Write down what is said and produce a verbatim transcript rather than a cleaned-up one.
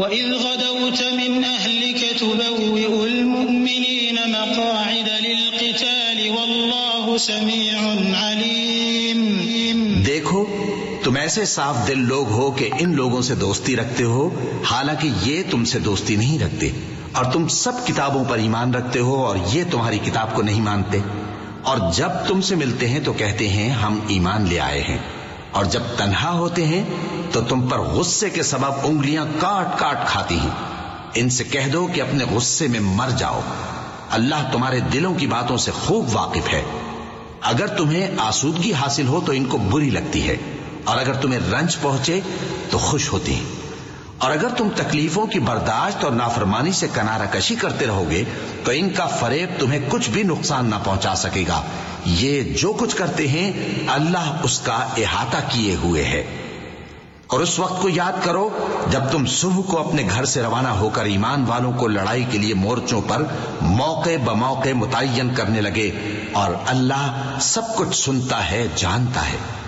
وَإِذْ غَدَوْتَ مِنْ أَهْلِكَ تُبَوِّئُ الْمُؤْمِنِينَ مَقَاعِدَ لِلْقِتَالِ وَاللَّهُ سَمِيعٌ عَلِيمٌ۔ دیکھو تم ایسے صاف دل لوگ ہو کہ ان لوگوں سے دوستی رکھتے ہو حالانکہ یہ تم سے دوستی نہیں رکھتے، اور تم سب کتابوں پر ایمان رکھتے ہو اور یہ تمہاری کتاب کو نہیں مانتے، اور جب تم سے ملتے ہیں تو کہتے ہیں ہم ایمان لے آئے ہیں، اور جب تنہا ہوتے ہیں تو تم پر غصے کے سبب انگلیاں کاٹ کاٹ کھاتی ہیں۔ ان سے کہہ دو کہ اپنے غصے میں مر جاؤ، اللہ تمہارے دلوں کی باتوں سے خوب واقف ہے۔ اگر تمہیں آسودگی حاصل ہو تو ان کو بری لگتی ہے، اور اگر تمہیں رنج پہنچے تو خوش ہوتی ہیں، اور اگر تم تکلیفوں کی برداشت اور نافرمانی سے کنارہ کشی کرتے رہو گے تو ان کا فریب تمہیں کچھ بھی نقصان نہ پہنچا سکے گا۔ یہ جو کچھ کرتے ہیں اللہ اس کا احاطہ کیے ہوئے ہے۔ اور اس وقت کو یاد کرو جب تم صبح کو اپنے گھر سے روانہ ہو کر ایمان والوں کو لڑائی کے لیے مورچوں پر موقع بموقع متعین کرنے لگے، اور اللہ سب کچھ سنتا ہے، جانتا ہے۔